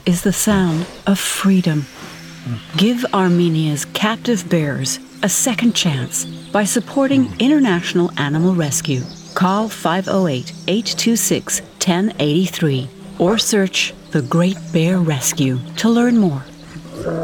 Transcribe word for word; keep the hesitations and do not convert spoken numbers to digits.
is the sound of freedom. Give Armenia's captive bears a second chance by supporting International Animal Rescue. Call five oh eight, eight two six, one oh eight three or search The Great Bear Rescue to learn more.